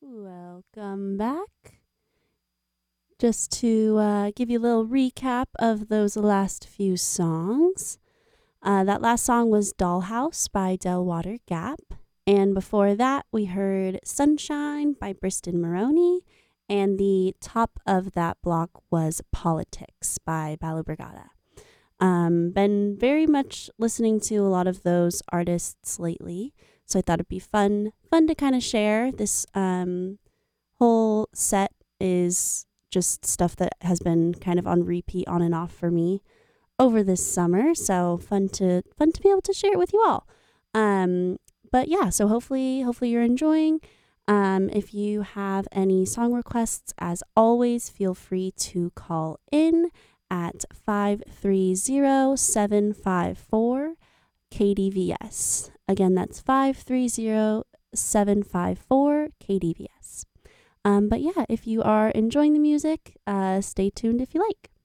Welcome back. Just to give you a little recap of those last few songs. That last song was Dollhouse by Del Water Gap. And before that, we heard Sunshine by Briston Maroney. And the top of that block was Politics by Ballo Brigada. Been very much listening to a lot of those artists lately. So I thought it'd be fun to kind of share. This whole set is just stuff that has been kind of on repeat on and off for me over this summer. So fun to be able to share it with you all. But yeah, so hopefully you're enjoying. If you have any song requests, as always, feel free to call in at 530-754 KDVS. Again, that's 530-754 KDVS. But yeah, if you are enjoying the music, stay tuned if you like.